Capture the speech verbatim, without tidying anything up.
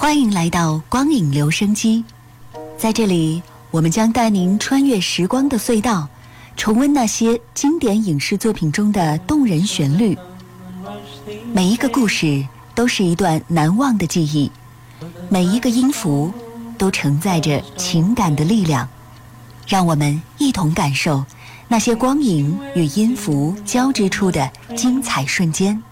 欢迎来到光影留声机，在这里我们将带您穿越时光的隧道，重温那些经典影视作品中的动人旋律。每一个故事都是一段难忘的记忆，每一个音符都承载着情感的力量。让我们一同感受那些光影与音符交织处的精彩瞬间。